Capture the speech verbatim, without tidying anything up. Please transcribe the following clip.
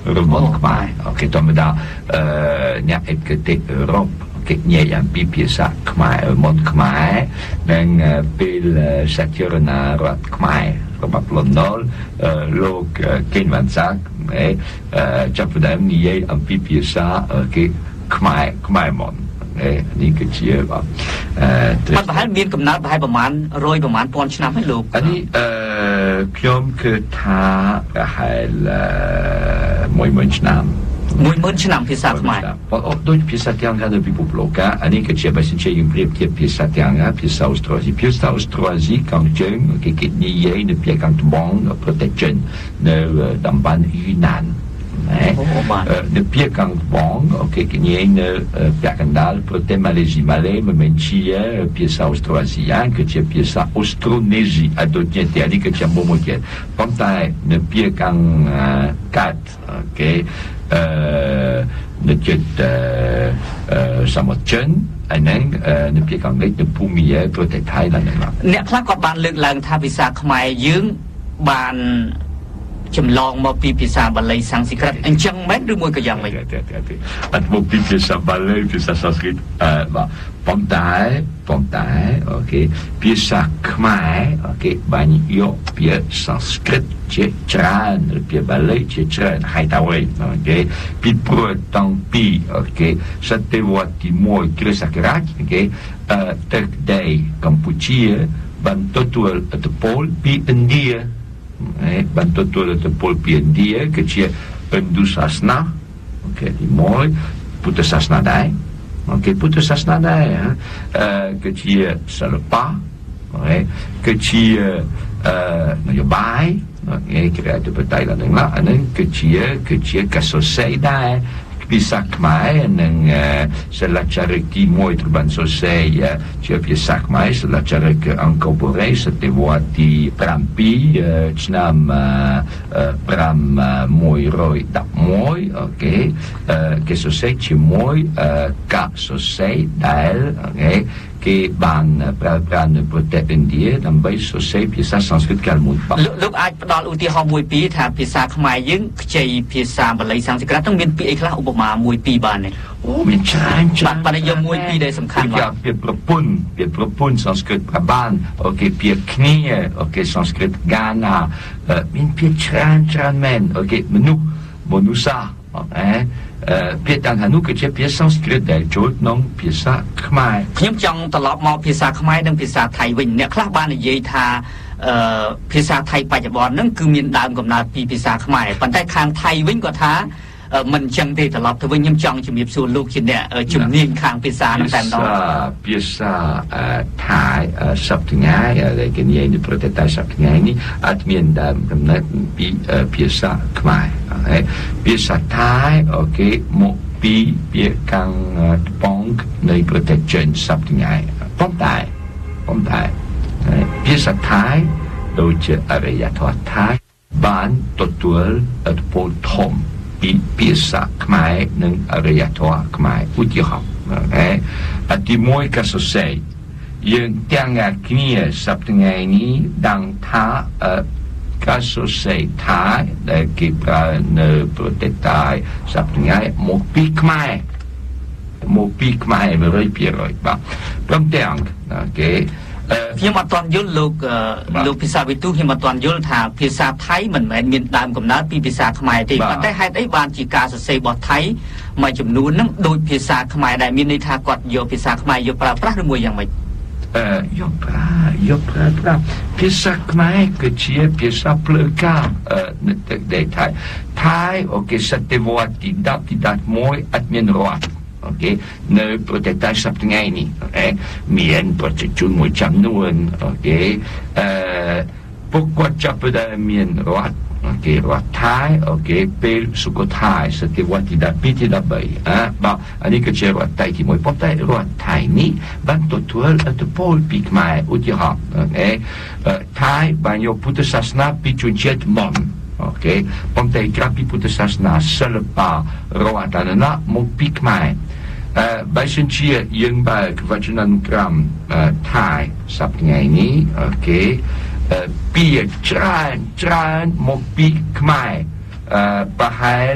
រមត់ខ្មែរអូខេធម្មតាអឺអ្នកឯកទេសអឺរ៉ុបគេនិយាយអំពីភាសាខ្មែររមត់ខ្មែរនិងពេលសាធារណរដ្ឋខ្មែររបស់លន់ណូលលោកកេនវ៉ាន់សាក់ចាប់ផ្ដើមនិយាយអំពីភាសាគេខ្មែរខ្មែរមកនេះគឺជាបាទអឺប្រហែលមានកំណត់ប្រហែលប្រមាណរយប្រមាណពាន់ឆ្នាំហើយលោកអានេះអឺខ្ញុំគឺថាប្រហែលមួយម៉ឺនឆ្នាំមួយម៉ឺនឆ្នាំភាសាខ្មែរអូដូចភាសាទាំងនៅពិភពលោកអានេះគឺជាបើសិនជាយើងប្រៀបធៀបភាសាទាំងភាសាអូស្ត្រាលីភាសាអូស្ត្រាលីខាងជើងគេគេនិយាយនៅភាគខាងត្បូងប្រទេសចិននៅតំបន់យូណាននៅភាគខាងត្បូងអូខេគេនិយាយនៅពាក់កណ្ដាលប្រទេសម៉ាឡេស៊ីម៉ាឡេមិនមែនជាភាសាអូស្ត្រាលីយ៉ាងគឺជាភាសាអូស្ត្រូនេស៊ីអត់ដូចជាអានេះគឺជាមួយមួយទៀតប៉ុន្តែនៅភាគខាងកាត់អូខេអឺនៅជិតអឺសមុទ្រចិនហើយនឹងនៅភាគខាងលិចនៅភូមិប្រទេសថៃដល់នេះអ្នកខ្លះក៏បានលើកឡើងថាភាសាខ្មែរយើងបានចម្លងមកពីភាសាបាលីសំស្ក្រឹតអញ្ចឹងមែនឬមួយក៏យ៉ាងម៉េចអត់មកពីភាសាបាលីភាសាសំស្ក្រឹតអឺបាទប៉ុន្តែប៉ុន្តែអូខេភាសាខ្មែរអូខេបានយកភាសាសំស្ក្រឹតជាច្រើនឬភាសាបាលីជាច្រើនហើយតើវិញអូខេពីព្រោះតាំងពីអូខេសតវត្សទីមួយគ្រិស្តសករាជអូខេអឺទឹកដីកម្ពុជាបានទទួលឥទ្ធិពលពីឥណ្ឌាបានទទួលឥទ្ធិពលពីឥណ្ឌាគឺជាហិណ្ឌូសាសនាអូខេទីមួយពុទ្ធសាសនាដែរអូខេពុទ្ធសាសនាដែរអឺគឺជាសិល្បៈអូខេគឺជាអឺនយោបាយអូខេគេអាចទៅបតៃឡើងណាអានេះគឺជាគឺជាកសោសេដែរភាសាខ្មែរនិងសិលាចារឹកទីមួយត្រូវបានសរសេរជាភាសាខ្មែរសិលាចារឹកអង្គរបូរេសតវត្សទីប្រាំពីរឆ្នាំប្រាំមួយរយដប់មួយអូខេគេសរសេរជាមួយកាសរសេរដែលអូខេគេបានប្រើប្រាស់នៅប្រទេសឥណ្ឌាដើម្បីសរសេរភាសាសំស្ក្រឹតកាលមុនលោកអាចផ្ដល់ឧទាហរណ៍មួយពីរថាភាសាខ្មែរយើងខ្ចីភាសាបាលីសំស្ក្រឹតនឹងមានពាក្យអីខ្លះឧបមាមួយពីរបានទេអូមានច្រើនច្រើនបាទតែយកមួយពីរដែលសំខាន់បាទពាក្យប្រពន្ធពាក្យប្រពន្ធសំស្ក្រឹតប្របានអូខេពាក្យគ្នាអូខេសំស្ក្រឹតហ្គាណាមានពាក្យច្រើនច្រើនមែនអូខេមនុស្សមនុស្សសាអូខេពាក្យទាំងនោះគឺជាភាសាសំស្ក្រឹតដែលចូលក្នុងភាសាខ្មែរខ្ញុំចង់ត្រឡប់មកភាសាខ្មែរនិងភាសាថៃវិញអ្នកខ្លះបាននិយាយថាអឺភាសាថៃបច្ចុប្បន្នហ្នឹងគឺមានដើមកំណើតពីភាសាខ្មែរប៉ុន្តែខាងថៃវិញក៏ថាមិនអញ្ចឹងទេត្រឡប់ទៅវិញខ្ញុំចង់ជំរាបសួរលោកជាអ្នកជំនាញខាងភាសាហ្នឹងតែម្ដងភាសាថៃសប្តាហ៍ថ្ងៃដែលគេនិយាយនៅប្រទេសថៃសប្តាហ៍ថ្ងៃនេះអត់មានដើមកំណើតពីភាសាខ្មែរហើយភាសាថៃអូខេមកពីពាក្យខាងត្បូងនៃប្រទេសចិនសប្តាហ៍ថ្ងៃប៉ុន្តែប៉ុន្តែភាសាថៃដូចជាអរិយធម៌ថៃបានទទួលឥទ្ធិពលធំពីភាសាខ្មែរនិងអរិយធម៌ខ្មែរឧទាហរណ៍អូខេទីមួយកាសរសេរយើងទាំងគ្នាសប្តាហ៍ថ្ងៃនេះដឹងថាកាសរសេរថៃដែលគេប្រើនៅប្រទេសថៃសប្តាហ៍ថ្ងៃមកពីខ្មែរមកពីខ្មែរ một trăm phần trăm បាទព្រមទាំងអូខេខ្ញុំអត់ទាន់យល់លោកលោកភាសាវិទូខ្ញុំអត់ទាន់យល់ថាភាសាថៃមិនមែនមានដើមកំណើតពីភាសាខ្មែរទេប៉ុន្តែហេតុអីបានជាការសរសេររបស់ថៃមួយចំនួនហ្នឹងដូចភាសាខ្មែរដែលមានន័យថាគាត់យកភាសាខ្មែរយកប្រើប្រាស់ឬមួយយ៉ាងម៉េចអឺយកប្រើយកប្រើប្រាស់ភាសាខ្មែរគឺជាភាសាផ្លូវការអឺនៅទឹកថៃថៃអូខេសតវត្សទីដប់ទីដប់មួយអត់មានរដ្ឋអូខេនៅប្រទេសថៃសប្តាហ៍ថ្ងៃនេះអូខេមានប្រជាជនមួយចំនួនអូខេអឺពួកគាត់ចាប់ផ្ដើមមានរដ្ឋអូខេរដ្ឋថៃអូខេពេលសុខថៃសតវត្សទីដប់ពីរទីដប់បីអឺបាទអានេះគឺជារដ្ឋថៃទីមួយប៉ុន្តែរដ្ឋថៃនេះបានទទួលឥទ្ធិពលពីខ្មែរឧទាហរណ៍អូខេថៃបានយកពុទ្ធសាសនាពីជនជាតិម៉ុនអូខេប៉ុន្តែក្រៅពីពុទ្ធសាសនាសិល្បៈរដ្ឋអានណាមកពីខ្មែរអឺបើសិនជាយើងបើកវចនានុក្រមថៃសប្តាហ៍ថ្ងៃនេះអូខេពីច្រើនច្រើនមកពីខ្មែរអឺប្រហែល